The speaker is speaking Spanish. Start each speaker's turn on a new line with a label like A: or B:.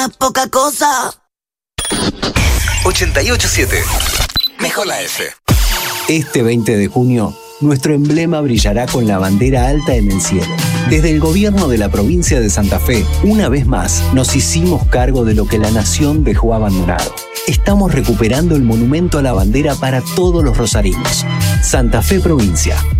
A: Poca cosa.
B: 88.7. Mejor la F.
C: Este 20 de junio, nuestro emblema brillará con la bandera alta en el cielo. Desde el gobierno de la provincia de Santa Fe, una vez más, nos hicimos cargo de lo que la nación dejó abandonado. Estamos recuperando el monumento a la bandera para todos los rosarinos. Santa Fe Provincia.